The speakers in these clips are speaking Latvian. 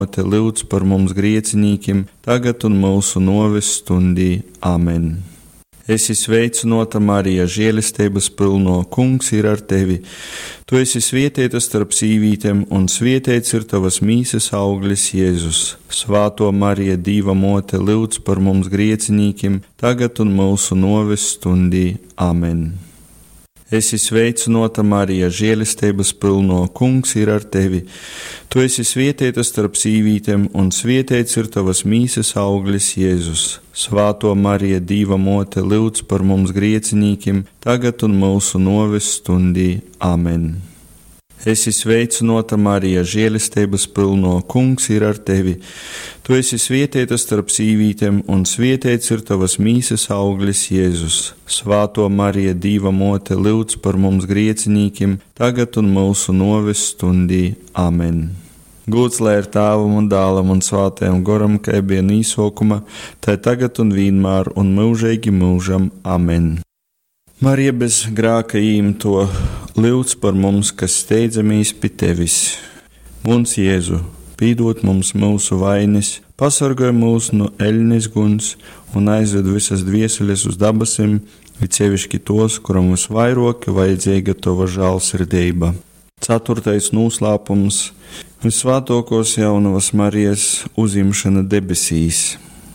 Te lūdz par mums griecinīkiem, tagad un mūsu noves stundī. Amen. Esi sveicināta, Marija, žēlistības pilno, Kungs ir ar tevi. Tu esi svētīta starp sīvītēm, un svētīts ir tavas mīsas auglis, Jēzus. Svāto Marija, Dieva mote, lūdz par mums griecinīkiem, tagad un mūsu noves stundī. Amen. Esi sveicināta, Marija, žēlistības pilno, Kungs ir ar tevi. Tu esi svētīta starp sīvītēm, un svētīts ir tavas mīsas auglis, Jēzus. Svāto Marija, Dieva mote, lūdz par mums griecinīkiem, tagad un mūsu noves stundī. Amen. Esi sveicināta, Marija, žēlistības pilno, Kungs ir ar tevi. Tu esi svētīta starp sīvītēm, un svētīts ir tavas mīsas auglis, Jēzus. Svāto Marija, Dieva mote, lūdz par mums griecinīkiem, tagad un mūsu noves stundī. Amen. Gods lai ir Tēvam un Dēlam un Svētajam Garam, kā bija īsākumā, tā tagad un vienmēr un mūžīgi mūžam. Amen. Marija bez grēka īmto, lūdz par mums, kas steidzamies pie tevis. Mums, Jēzu, pīdot mums mūsu vainas, pasargāj mūs no eļļas guns un aizved visas dvieseles uz dabasim, it sevišķi tos, kuram visvairāk vajadzīga tava žēlsirdība. 4. noslēpums - Visvētākās jaunavas Marijas uzņemšana debesīs.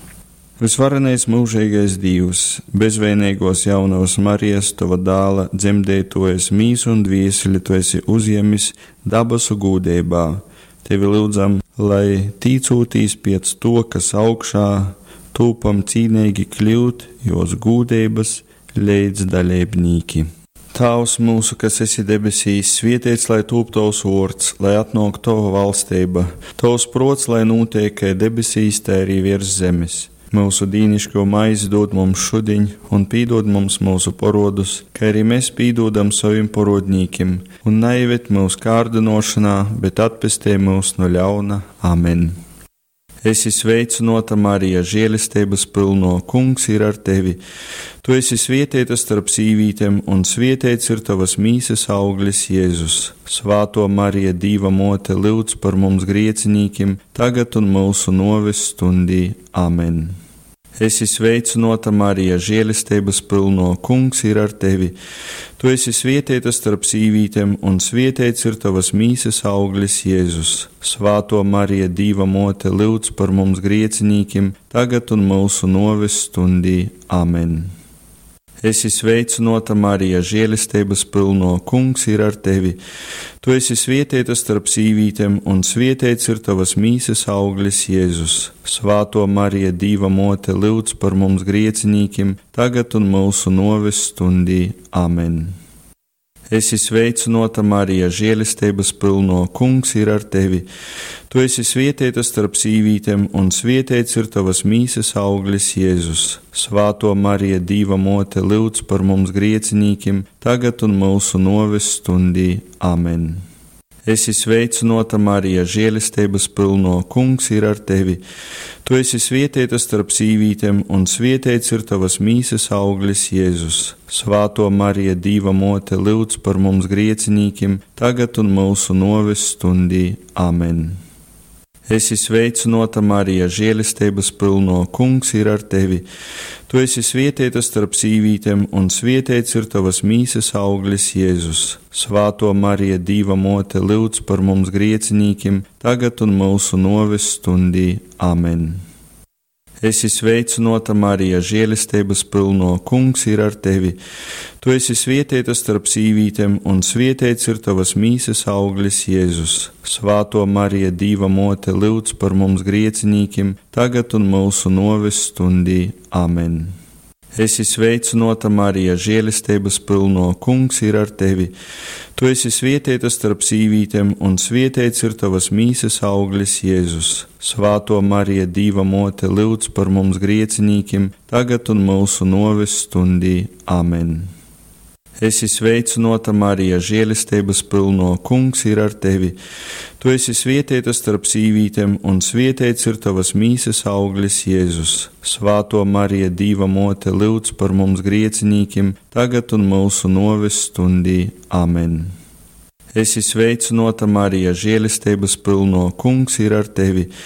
Visvarenais mūžīgais Dievs, bezvainīgos jaunavas Marijas, tava dēla dzemdētojas mīsu un dvieseli tu esi uzņemis dabasu gūdībā. Tevi lūdzam, lai tīcūtīs pēc to, kas augšā, tūpam cīnīgi kļūt, jos gūdības līdz dalībnīki. Tēvs mūsu, kas esi debesīs, svētīts lai tūp tavs vārds, lai atnāk tava valstība, tavs prots, lai notiek kā debesīs, tā arī virs zemes. Mūsu dīnišķo maizi dod mums šodien, un pīdod mums mūsu parodus, kā arī mēs pīdodam saviem parodnīkiem, un neieved mūsu kārdinošanā, bet atpestē mūs no ļauna. Amen. Esi sveicināta, Marija, žēlistības pilno, Kungs ir ar tevi. Tu esi svētīta starp sīvītēm, un svētīts ir tavas mīsas auglis, Jēzus. Svāto Marija, Dieva mote, lūdz par mums griecinīkiem, tagad un mūsu noves stundī. Amen. Esi sveicināta, Marija, žēlistības pilno, Kungs ir ar tevi. Tu esi svētīta starp sīvītēm, un svētīts ir tavas mīsas auglis, Jēzus. Svāto Marija, Dieva mote, lūdz par mums griecinīkiem, tagad un mūsu noves stundī. Amen. Esi sveicināta, Marija, žēlistības pilno, Kungs ir ar tevi. Tu esi svētīta starp sīvītēm, un svētīts ir tavas mīsas auglis, Jēzus. Svāto Marija, Dieva mote, lūdz par mums griecinīkiem, tagad un mūsu noves stundī. Amen. Esi sveicināta, Marija, žēlistības pilno, Kungs ir ar tevi. Tu esi svētīta starp sīvītēm, un svētīts ir tavas mīsas auglis, Jēzus. Svāto Marija, Dieva mote, lūdz par mums griecinīkiem, tagad un mūsu noves stundī. Amen. Esi sveicināta, Marija, žēlistības pilno, Kungs ir ar tevi. Tu esi svētīta starp sīvītēm, un svētīts ir tavas mīsas auglis, Jēzus. Svāto Marija, Dieva mote, lūdz par mums griecinīkiem, tagad un mūsu noves stundī. Amen. Esi sveicināta, Marija, žēlistības pilno, Kungs ir ar tevi. Tu esi svētīta starp sīvītēm, un svētīts ir tavas mīsas auglis, Jēzus. Svāto Marija, Dieva mote, lūdz par mums griecinīkiem, tagad un mūsu noves stundī. Amen. Esi sveicināta, Marija, žēlistības pilno, Kungs ir ar tevi. Tu esi svētīta starp sīvītēm, un svētīts ir tavas mīsas auglis, Jēzus. Svāto Marija, Dieva mote, lūdz par mums griecinīkiem, tagad un mūsu noves stundī. Amen. Esi sveicināta, Marija, žēlistības pilno, Kungs ir ar tevi. Tu esi svētīta starp sīvītēm, un svētīts ir tavas mīsas auglis, Jēzus. Svāto Marija, Dieva mote, lūdz par mums griecinīkiem, tagad un mūsu noves stundī. Amen. Esi sveicināta, Marija, žēlistības pilno, Kungs ir ar tevi. Tu esi svētīta starp sīvītēm, un svētīts ir tavas mīsas auglis, Jēzus. Svāto Marija, Dieva mote, lūdz par mums griecinīkiem, tagad un mūsu noves stundī. Amen. Esi sveicināta, Marija, žēlistības pilno, Kungs ir ar tevi.